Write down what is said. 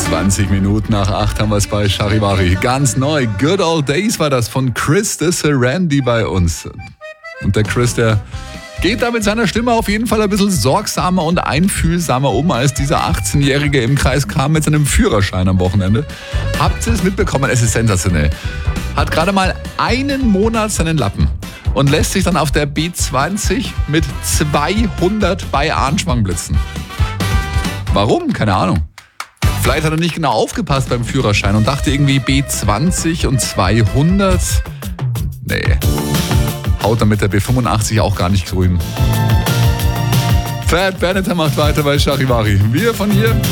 20 Minuten nach 8 haben wir es bei Charivari. Ganz neu. Good Old Days war das von Chris de Serendy bei uns. Und der Chris, der geht da mit seiner Stimme auf jeden Fall ein bisschen sorgsamer und einfühlsamer um, als dieser 18-Jährige im Kreis kam mit seinem Führerschein am Wochenende. Habt ihr es mitbekommen? Es ist sensationell. Hat gerade mal einen Monat seinen Lappen und lässt sich dann auf der B20 mit 200 bei Arnschwang blitzen. Warum? Keine Ahnung. Vielleicht hat er nicht genau aufgepasst beim Führerschein und dachte irgendwie B20 und 200. Nee. Haut er mit der B85 auch gar nicht grün. Fat Benetton macht weiter bei Charivari. Wir von hier